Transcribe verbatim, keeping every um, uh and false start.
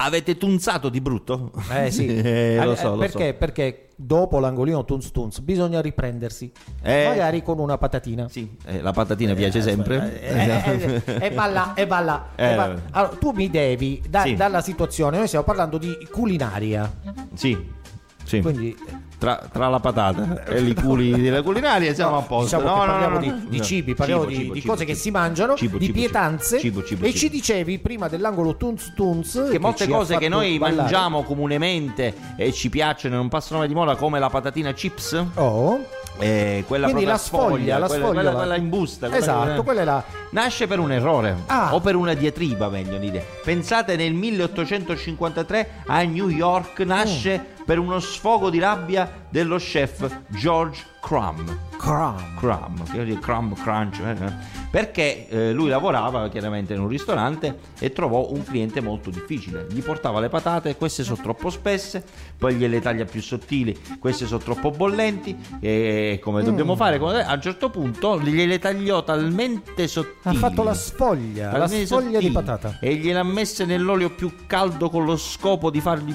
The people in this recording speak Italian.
Avete tunzato di brutto? Eh sì, eh, lo so, lo perché? so. Perché dopo l'angolino tunz tunz bisogna riprendersi, Eh. magari con una patatina. Sì, eh, la patatina piace sempre. Eh, eh, e va là, e va là, Eh. e va- Allora, tu mi devi da- Sì. dalla situazione, noi stiamo parlando di culinaria, Sì, sì. quindi Tra, tra la patata e i culi della culinaria siamo a posto. diciamo No, che no, parliamo no, di, no. di No. cibi, parliamo Cibo, di, cibo, di cibo, cose che cibo. si mangiano, Cibo, di cibo, pietanze, cibo, cibo, e cibo. ci dicevi prima dell'angolo tunz tunz Che molte ci ha cose che fatto noi ballare. mangiamo comunemente e ci piacciono e non passano mai di moda, come la patatina chips, Oh, eh, quella quindi proprio la a sfoglia, la quella, sfoglia quella, va- quella in busta, quella esatto, che- quella è la nasce per un errore Ah. o per una diatriba, meglio dire. Pensate, nel milleottocentocinquantatré a New York nasce Mm. per uno sfogo di rabbia dello chef George Crumb. crumb. Crumb, che vuol dire crumb crunch, eh, perché eh, lui lavorava chiaramente in un ristorante e trovò un cliente molto difficile. Gli portava le patate, queste sono troppo spesse, poi gliele taglia più sottili, queste sono troppo bollenti, e come dobbiamo fare? Come- A un certo punto gliele tagliò talmente sottili, Ha fatto la sfoglia, la talmente sfoglia di sottili, patata. e gliele ha messe nell'olio più caldo con lo scopo di fargli